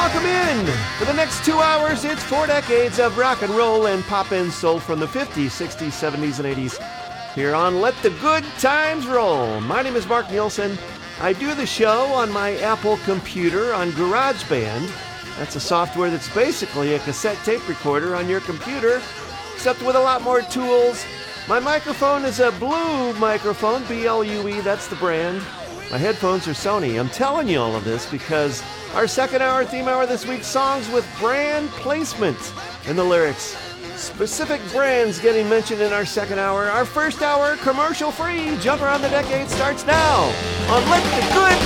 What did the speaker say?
welcome in. For the next 2 hours, it's 4 decades of rock and roll and pop and soul from the 50s, 60s, 70s, and 80s. Here on Let the Good Times Roll. My name is Mark Nielsen. I do the show on my Apple computer on GarageBand. That's a software that's basically a cassette tape recorder on your computer, except with a lot more tools. My microphone is a Blue microphone, B-L-U-E, that's the brand. My headphones are Sony. I'm telling you all of this because our second hour, theme hour this week, songs with brand placement in the lyrics. Specific brands getting mentioned in our second hour. Our first hour, commercial free. Jump Around the Decade starts now on Let the Good